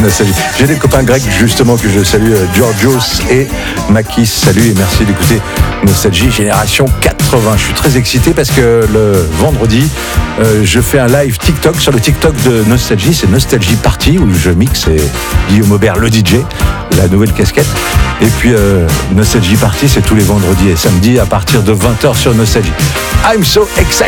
Nostalgie. J'ai des copains grecs justement que je salue, Georgios et Makis. Salut et merci d'écouter Nostalgie Génération 80. Je suis très excité parce que le vendredi, je fais un live TikTok sur le TikTok de Nostalgie. C'est Nostalgie Party où je mixe et Guillaume Aubert, le DJ, la nouvelle casquette. Et puis Nostalgie Party, c'est tous les vendredis et samedis à partir de 20h sur Nostalgie. I'm so excited.